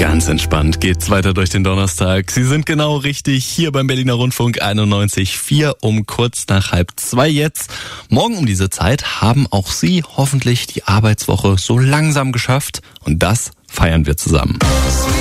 Ganz entspannt geht's weiter durch den Donnerstag. Sie sind genau richtig hier beim Berliner Rundfunk 91,4 um kurz nach 1:30 jetzt. Morgen um diese Zeit haben auch Sie hoffentlich die Arbeitswoche so langsam geschafft und das feiern wir zusammen.